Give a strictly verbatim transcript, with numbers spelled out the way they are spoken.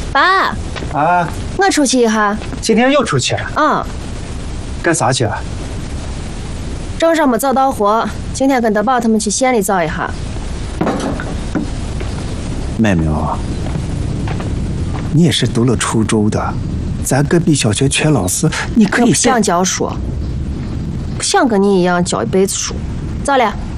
爸。 啊， 我出去一下。 今天又出去？ 嗯。 干啥去？ 正上没找到活，今天跟德宝他们去县里找一下。 妹妹啊，你也是读了初中的，咱隔壁小学全老师，你可以我不想教书，不想跟你一样教一辈子书。走了。